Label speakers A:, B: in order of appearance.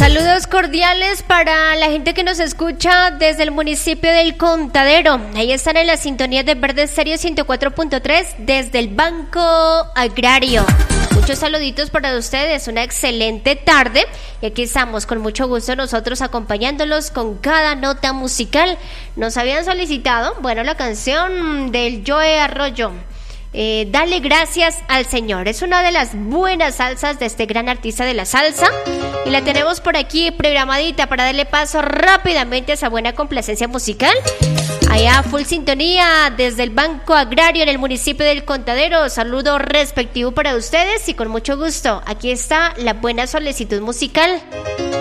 A: Saludos cordiales para la gente que nos escucha desde el municipio del Contadero. Ahí están en la sintonía de Verde Estéreo 104.3 desde el Banco Agrario. Muchos saluditos para ustedes, una excelente tarde. Y aquí estamos con mucho gusto nosotros acompañándolos con cada nota musical. Nos habían solicitado, la canción del Joe Arroyo. Dale gracias al Señor. Es una de las buenas salsas de este gran artista de la salsa y la tenemos por aquí programadita para darle paso rápidamente a esa buena complacencia musical. Allá full sintonía desde el Banco Agrario en el municipio del Contadero. Saludo respectivo para ustedes y con mucho gusto aquí está la buena solicitud musical.